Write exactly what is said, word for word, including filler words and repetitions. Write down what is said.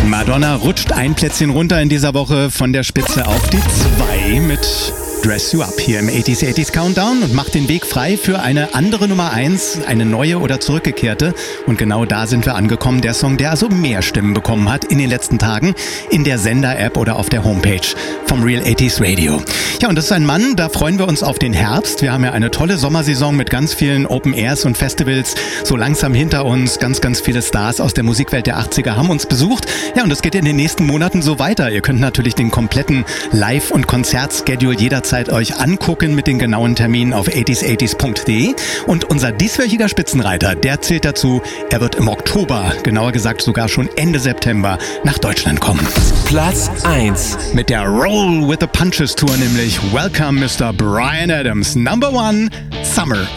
Madonna rutscht ein Plätzchen runter in dieser Woche von der Spitze auf die zwei mit Dress You Up hier im achtziger achtziger Countdown und macht den Weg frei für eine andere Nummer eins, eine neue oder zurückgekehrte. Und genau da sind wir angekommen. Der Song, der also mehr Stimmen bekommen hat in den letzten Tagen in der Sender-App oder auf der Homepage vom Real achtziger Radio. Ja, und das ist ein Mann, da freuen wir uns auf den Herbst. Wir haben ja eine tolle Sommersaison mit ganz vielen Open Airs und Festivals so langsam hinter uns. Ganz, ganz viele Stars aus der Musikwelt der achtziger haben uns besucht. Ja, und das geht in den nächsten Monaten so weiter. Ihr könnt natürlich den kompletten Live- und Konzertschedule jederzeit euch angucken mit den genauen Terminen auf achtziger achtziger punkt de. Und unser dieswöchiger Spitzenreiter, der zählt dazu, er wird im Oktober, genauer gesagt sogar schon Ende September, nach Deutschland kommen. Platz eins. Mit der Roll with the Punches Tour nämlich Welcome Mister Bryan Adams. Number One, Summer